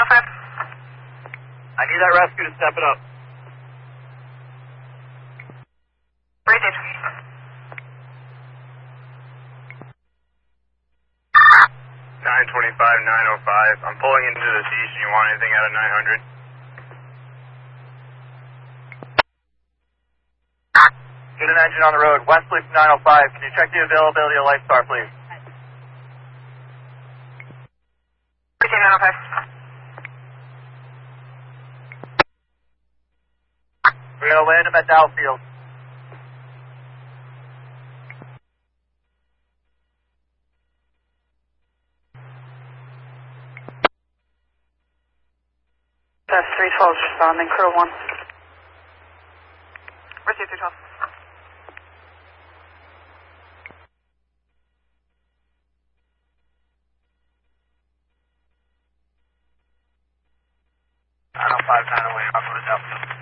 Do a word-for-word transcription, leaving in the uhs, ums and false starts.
nine oh five. I need that rescue to step it up. Received. nine twenty-five, nine oh five. I'm pulling into the east. You want anything out of nine hundred? Get an engine on the road. Wesley from nine oh five. Can you check the availability of Lifestar, please? Received nine oh five. We're going to land him at Dow Field. That's three twelve responding, crew one. Received three twelve. nine oh five, nine oh eight, I'll go to Dow Field.